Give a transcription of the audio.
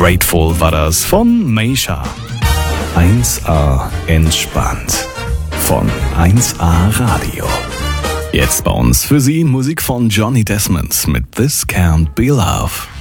Grateful war das von Meisha. 1A entspannt von 1A Radio. Jetzt bei uns für Sie Musik von Johnny Desmond mit This Can't Be Love.